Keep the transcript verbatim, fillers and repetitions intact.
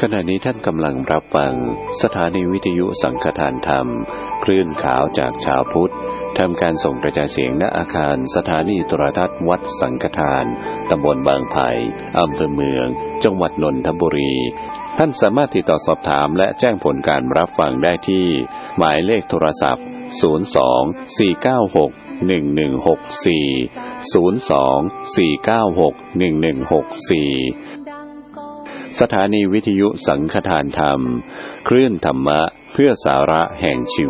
ขณะนี้ท่านกำลังรับฟังสถานีวิทยุสังฆทานธรรมคลื่นขาวจากชาวพุทธทำการส่งกระจายเสียงณอาคารสถานีโทรทัศน์วัดสังฆทานตำบลบางไผ่อำเภอเมืองจังหวัดนนทบุรีท่านสามารถติดต่อสอบถามและแจ้งผลการรับฟังได้ที่หมายเลขโทรศัพท์ศูนย์ สอง สี่ เก้า หก หนึ่ง หนึ่ง หก สี่ ศูนย์ สอง สี่ เก้า หก หนึ่ง หนึ่ง หก สี่สถานีวิทยุสังฆทานธรรมคลื่นธรรมะเพื่อสาระแห่งชีวิต